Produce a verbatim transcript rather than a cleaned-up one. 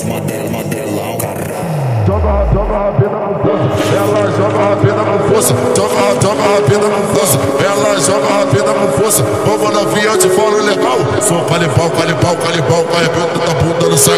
cima dela, modelão, caralho. Joga, joga a vida no fosso, ela joga a vida no fosso. Joga, joga a vida no fosso, ela joga a vida no fosso. Vamos na via, te falo legal. Sou calibau, calibau, calibau, arrebenta da bunda no sangue.